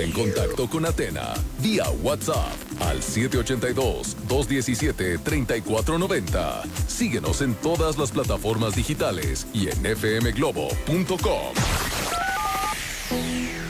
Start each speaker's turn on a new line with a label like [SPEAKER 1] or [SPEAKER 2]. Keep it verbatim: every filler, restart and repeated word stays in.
[SPEAKER 1] en contacto con Athena vía WhatsApp al siete ocho dos, dos uno siete, tres cuatro nueve cero. Síguenos en todas las plataformas digitales y en f m globo punto com.